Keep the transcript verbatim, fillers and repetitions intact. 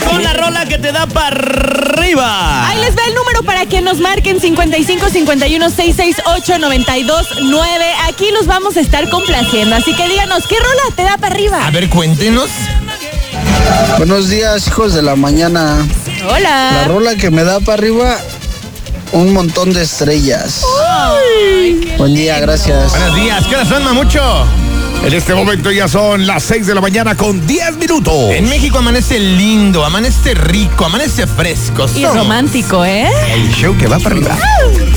con la rola que te da para arriba. Ahí les va el número para que nos marquen cincuenta y cinco cincuenta y uno sesenta y ocho noventa y dos nueve. Aquí los vamos a estar complaciendo, así que díganos, ¿qué rola te da para arriba? A ver, cuéntenos. Buenos días, hijos de la mañana. Hola. La rola que me da para arriba, un montón de estrellas. Ay, Buen día, gracias. Buenos días, ¿qué hora son, Mamucho? En este momento ya son las seis de la mañana con diez minutos. En México amanece lindo, amanece rico, amanece fresco. y Somos romántico, ¿eh? el show que va para arriba.